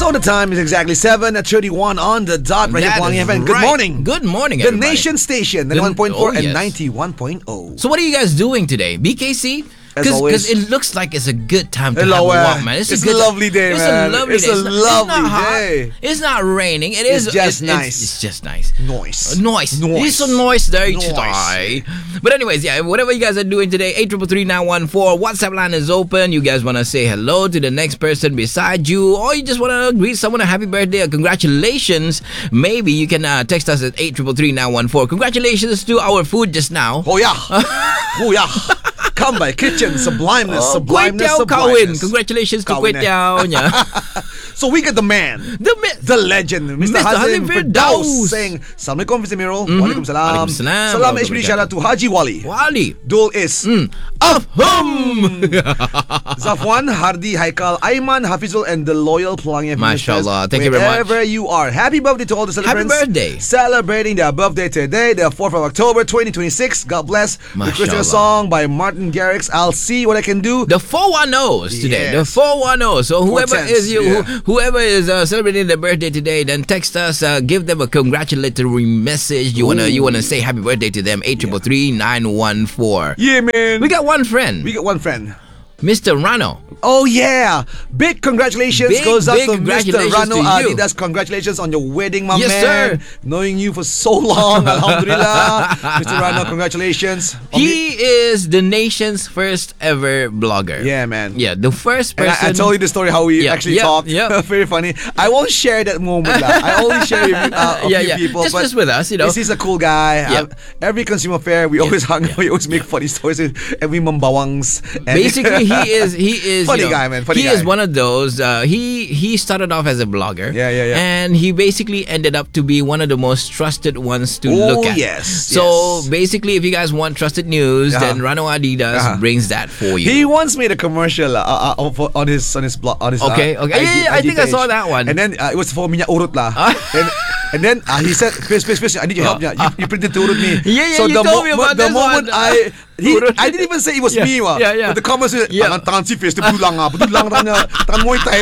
So the time is exactly 7:31 on the dot. Right here, Pelangi FM. Good morning. Good morning, The everybody. Nation Station, 91.4 and 91.0. So what are you guys doing today? BKC? As always. Because it looks like it's a good time to Hello, have a walk, man. it's a lovely day, man. It's a lovely not hot. day. It's not raining. It's just nice. It's just nice. Noise. It's a noise day today. But anyways, yeah, whatever you guys are doing today, 833-914, WhatsApp line is open. You guys want to say hello to the next person beside you, or you just want to greet someone a happy birthday or congratulations, maybe you can text us at 833-914. Congratulations to our food just now. Oh yeah. Oh yeah. Come by Kitchen, sublimeness. Kway Teow Kawin. Congratulations to Kway Teow niya. So we get the man, the legend, Mr. Hazim Firdaus saying, Assalamualaikum, Mr. Mirul. Walaikum salam. Salam HBD, shout out to Haji Wali. Dul is Afhum. Zafwan, Hardi, Haikal, Ayman, Hafizul, and the loyal Pelangi FM. Mashallah. Thank you very much. Wherever you are. Happy birthday to all the celebrants. Happy birthday. Celebrating their birthday today, the 4th of October, 2026. God bless. The Christian song by Martin Garrix. I'll see what I can do. The 410s today. Yes. The 410s. So whoever 410s, is you, yeah. whoever is celebrating their birthday today, then text us. Give them a congratulatory message. You wanna say happy birthday to them. 833-914. Yeah, man. We got one friend. We got one friend. Mr. Rano. Oh yeah! Big congratulations goes out to Mr. Rano Adidas. Congratulations on your wedding, my Yes, man. sir. Knowing you for so long, Alhamdulillah. Mr. Rano, congratulations. He is the nation's first ever blogger. Yeah, man. Yeah, the first And person. I told you the story how we actually talked. Yeah. Very funny. I won't share that moment. I only share it with a few people. Just with us, you know. He's a cool guy. Yeah. Every consumer fair, we always hang out. We always make funny stories with every mambawangs. Basically, he is funny guy, man. Funny he guy. is one of those. He started off as a blogger. Yeah. And he basically ended up to be one of the most trusted ones to look at. Yes. So basically, if you guys want trusted news, then Rano Adidas brings that for you. He once made a commercial on his blog on his Okay. IG I think I page. saw that one. And then it was for Minyak Urut lah. And then he said, Chris, I need your help. You printed to Urut me. Yeah, so you told me about the this moment one. I didn't even say it was me. Yeah. But the comments were, tangan si face, betul lang tangan Muay Thai.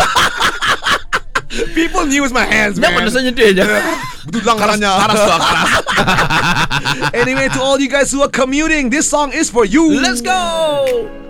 People knew it was my hands, man. Betul lang Anyway, to all you guys who are commuting, this song is for you. Let's go.